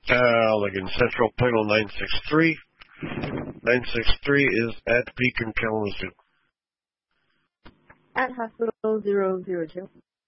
Again, Central Panel 963. 963 is at Beacon Kalamazoo. At Hospital 002.